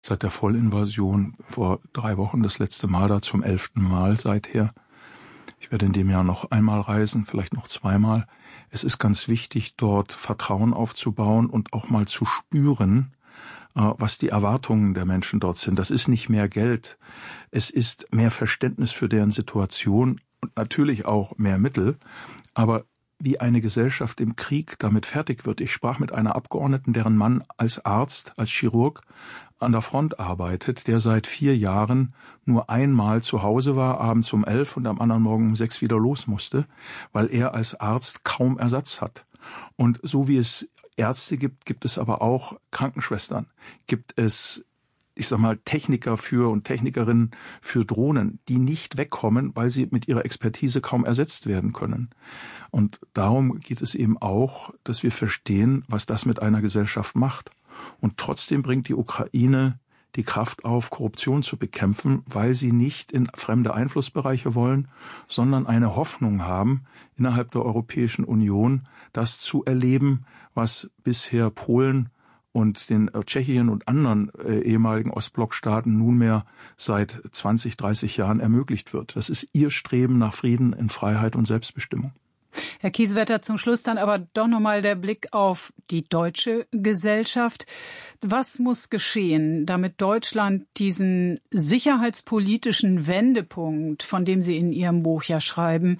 Seit der Vollinvasion vor 3 Wochen das letzte Mal da, zum 11. Mal seither. Ich werde in dem Jahr noch einmal reisen, vielleicht noch 2-mal. Es ist ganz wichtig, dort Vertrauen aufzubauen und auch mal zu spüren, was die Erwartungen der Menschen dort sind. Das ist nicht mehr Geld. Es ist mehr Verständnis für deren Situation und natürlich auch mehr Mittel. Aber wie eine Gesellschaft im Krieg damit fertig wird. Ich sprach mit einer Abgeordneten, deren Mann als Arzt, als Chirurg an der Front arbeitet, der seit 4 Jahren nur einmal zu Hause war, abends um 11 und am anderen Morgen um 6 wieder los musste, weil er als Arzt kaum Ersatz hat. Und so wie es Ärzte gibt, gibt es aber auch Krankenschwestern, gibt es Techniker und Technikerinnen für Drohnen, die nicht wegkommen, weil sie mit ihrer Expertise kaum ersetzt werden können. Und darum geht es eben auch, dass wir verstehen, was das mit einer Gesellschaft macht. Und trotzdem bringt die Ukraine die Kraft auf, Korruption zu bekämpfen, weil sie nicht in fremde Einflussbereiche wollen, sondern eine Hoffnung haben, innerhalb der Europäischen Union das zu erleben, was bisher Polen und den Tschechien und anderen ehemaligen Ostblockstaaten nunmehr seit 20, 30 Jahren ermöglicht wird. Das ist ihr Streben nach Frieden in Freiheit und Selbstbestimmung. Herr Kiesewetter, zum Schluss dann aber doch nochmal der Blick auf die deutsche Gesellschaft. Was muss geschehen, damit Deutschland diesen sicherheitspolitischen Wendepunkt, von dem Sie in Ihrem Buch ja schreiben,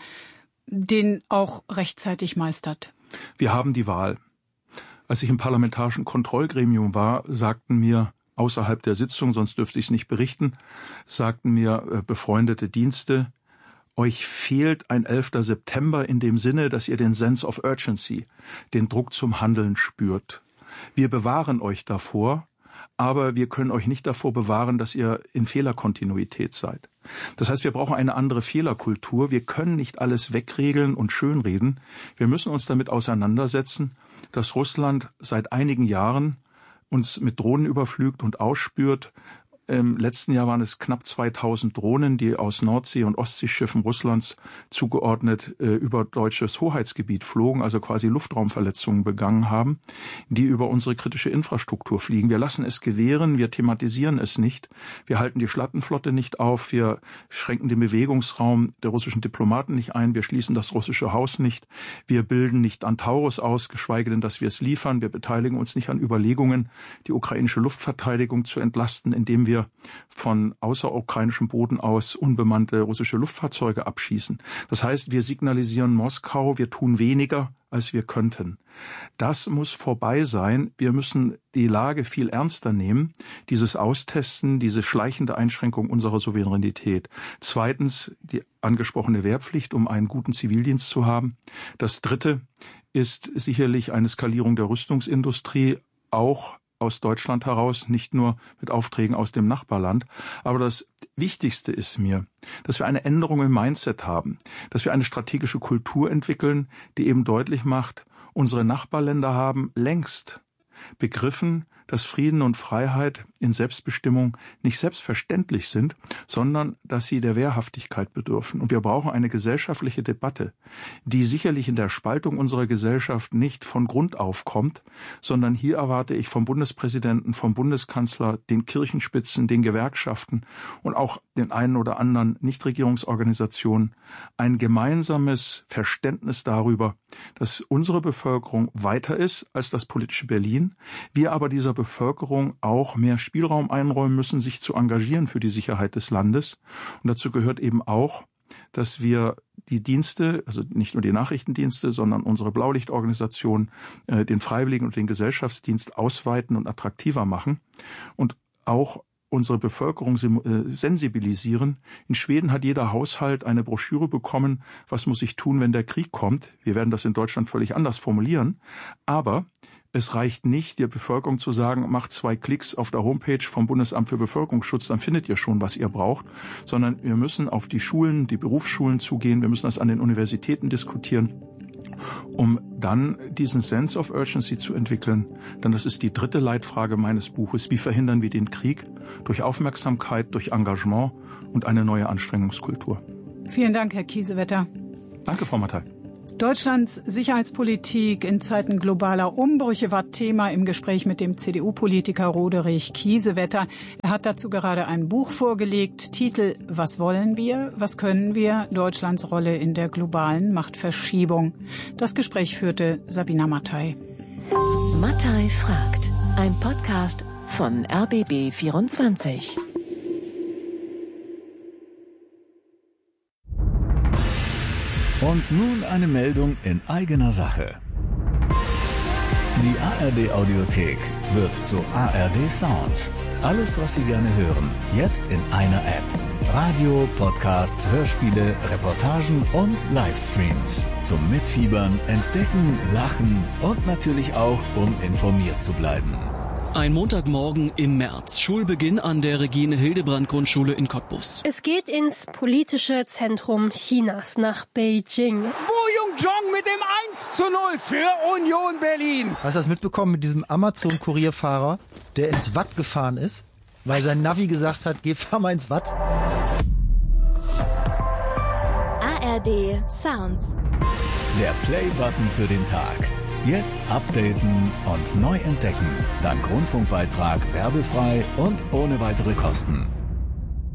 den auch rechtzeitig meistert? Wir haben die Wahl. Als ich im parlamentarischen Kontrollgremium war, sagten mir außerhalb der Sitzung, sonst dürfte ich es nicht berichten, sagten mir befreundete Dienste, euch fehlt ein 11. September in dem Sinne, dass ihr den Sense of Urgency, den Druck zum Handeln spürt. Wir bewahren euch davor, aber wir können euch nicht davor bewahren, dass ihr in Fehlerkontinuität seid. Das heißt, wir brauchen eine andere Fehlerkultur. Wir können nicht alles wegregeln und schönreden. Wir müssen uns damit auseinandersetzen, dass Russland seit einigen Jahren uns mit Drohnen überflügt und ausspürt. Im letzten Jahr waren es knapp 2000 Drohnen, die aus Nordsee- und Ostseeschiffen Russlands zugeordnet über deutsches Hoheitsgebiet flogen, also quasi Luftraumverletzungen begangen haben, die über unsere kritische Infrastruktur fliegen. Wir lassen es gewähren, wir thematisieren es nicht, wir halten die Schlattenflotte nicht auf, wir schränken den Bewegungsraum der russischen Diplomaten nicht ein, wir schließen das russische Haus nicht, wir bilden nicht an Taurus aus, geschweige denn, dass wir es liefern, wir beteiligen uns nicht an Überlegungen, die ukrainische Luftverteidigung zu entlasten, indem wir von außerukrainischem Boden aus unbemannte russische Luftfahrzeuge abschießen. Das heißt, wir signalisieren Moskau, wir tun weniger, als wir könnten. Das muss vorbei sein. Wir müssen die Lage viel ernster nehmen, dieses Austesten, diese schleichende Einschränkung unserer Souveränität. Zweitens, die angesprochene Wehrpflicht, um einen guten Zivildienst zu haben. Das Dritte ist sicherlich eine Skalierung der Rüstungsindustrie, auch aus Deutschland heraus, nicht nur mit Aufträgen aus dem Nachbarland. Aber das Wichtigste ist mir, dass wir eine Änderung im Mindset haben, dass wir eine strategische Kultur entwickeln, die eben deutlich macht, unsere Nachbarländer haben längst begriffen, dass Frieden und Freiheit in Selbstbestimmung nicht selbstverständlich sind, sondern dass sie der Wehrhaftigkeit bedürfen. Und wir brauchen eine gesellschaftliche Debatte, die sicherlich in der Spaltung unserer Gesellschaft nicht von Grund auf kommt, sondern hier erwarte ich vom Bundespräsidenten, vom Bundeskanzler, den Kirchenspitzen, den Gewerkschaften und auch den einen oder anderen Nichtregierungsorganisationen ein gemeinsames Verständnis darüber, dass unsere Bevölkerung weiter ist als das politische Berlin, wir aber dieser Bevölkerung auch mehr Spielraum einräumen müssen, sich zu engagieren für die Sicherheit des Landes. Und dazu gehört eben auch, dass wir die Dienste, also nicht nur die Nachrichtendienste, sondern unsere Blaulichtorganisation, den Freiwilligen und den Gesellschaftsdienst ausweiten und attraktiver machen und auch unsere Bevölkerung sensibilisieren. In Schweden hat jeder Haushalt eine Broschüre bekommen, was muss ich tun, wenn der Krieg kommt. Wir werden das in Deutschland völlig anders formulieren. Aber es reicht nicht, der Bevölkerung zu sagen, macht 2 Klicks auf der Homepage vom Bundesamt für Bevölkerungsschutz, dann findet ihr schon, was ihr braucht, sondern wir müssen auf die Schulen, die Berufsschulen zugehen, wir müssen das an den Universitäten diskutieren, um dann diesen Sense of Urgency zu entwickeln. Denn das ist die 3. Leitfrage meines Buches. Wie verhindern wir den Krieg? Durch Aufmerksamkeit, durch Engagement und eine neue Anstrengungskultur. Vielen Dank, Herr Kiesewetter. Danke, Frau Mattei. Deutschlands Sicherheitspolitik in Zeiten globaler Umbrüche war Thema im Gespräch mit dem CDU-Politiker Roderich Kiesewetter. Er hat dazu gerade ein Buch vorgelegt, Titel Was wollen wir? Was können wir? Deutschlands Rolle in der globalen Machtverschiebung. Das Gespräch führte Sabina Mattei. Mattei fragt, ein Podcast von RBB24. Und nun eine Meldung in eigener Sache. Die ARD-Audiothek wird zu ARD Sounds. Alles, was Sie gerne hören, jetzt in einer App. Radio, Podcasts, Hörspiele, Reportagen und Livestreams. Zum Mitfiebern, Entdecken, Lachen und natürlich auch, um informiert zu bleiben. Ein Montagmorgen im März. Schulbeginn an der Regine-Hildebrand-Grundschule in Cottbus. Es geht ins politische Zentrum Chinas, nach Beijing. Wu Yongzhong mit dem 1:0 für Union Berlin. Hast du das mitbekommen mit diesem Amazon-Kurierfahrer, der ins Watt gefahren ist, weil sein Navi gesagt hat, geh, fahr mal ins Watt? ARD Sounds. Der Play-Button für den Tag. Jetzt updaten und neu entdecken. Dank Rundfunkbeitrag werbefrei und ohne weitere Kosten.